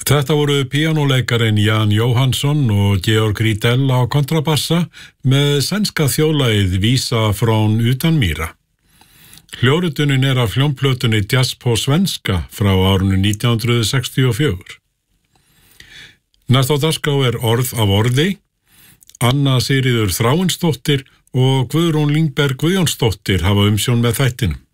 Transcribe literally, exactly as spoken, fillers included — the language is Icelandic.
Þetta voru píanóleikarinn Jan Johansson og Georg Riedel á kontrabassa með sænska þjóðlagið Vísa frán utan mýra. Hljórutunin er af hljómplötunni Jazz på svenska frá árinu nítján hundruð sextíu og fjögur. Næst á dagskrá er Orð af orði. Anna Sigríður Þráinsdóttir og Guðrún Lingberg Guðjónsdóttir hafa umsjón með þættinum.